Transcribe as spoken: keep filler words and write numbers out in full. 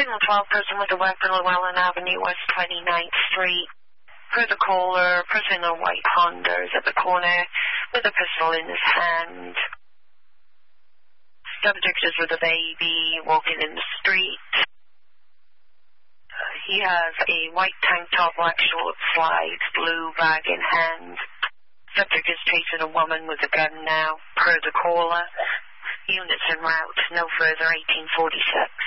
Signal twelve, person with a weapon, Llewellyn Avenue, West twenty-ninth Street. Per the caller, person in a white Honda is at the corner with a pistol in his hand. Subject is with a baby walking in the street. Uh, he has a white tank top, black short slides, blue bag in hand. Subject is chasing a woman with a gun now, per the caller. Units en route, no further, eighteen forty-six.